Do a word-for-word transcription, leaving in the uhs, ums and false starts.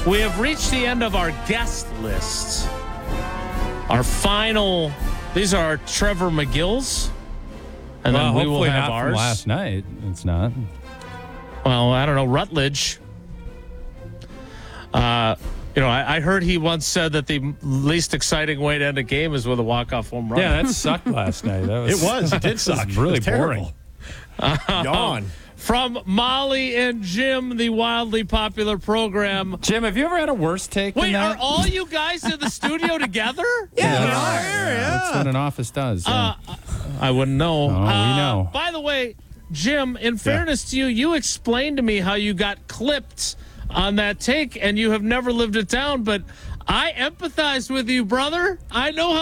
We have reached the end of our guest list. Our final, these are our Trevor McGill's. And well, then we hopefully will have not ours. From last night. It's not. Well, I don't know. Rutledge. Uh, you know, I, I heard he once said that the least exciting way to end a game is with a walk-off home run. Yeah, that sucked last night. That was, It was. It did suck. was really it was boring. Yawn. From Molly and Jim, the wildly popular program. Jim, have you ever had a worse take Wait, than that? are all you guys in the studio together? Yeah, we that's, are. Yeah. that's what an office does. Uh, yeah. I wouldn't know. Oh, we Uh, know. By the way, Jim, in fairness to you, you explained to me how you got clipped on that take, and you have never lived it down, but I empathize with you, brother. I know how